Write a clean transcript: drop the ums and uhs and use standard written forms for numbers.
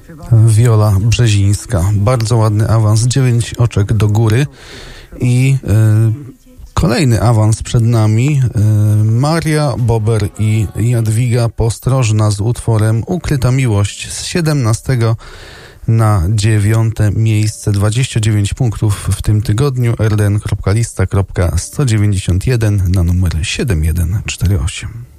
Wiola Brzezińska. Bardzo ładny awans, 9 oczek do góry i kolejny awans przed nami. Maria Bober i Jadwiga Postrożna z utworem Ukryta Miłość z 17 na 9 miejsce. 29 punktów w tym tygodniu. rdn.lista.191 na numer 7148.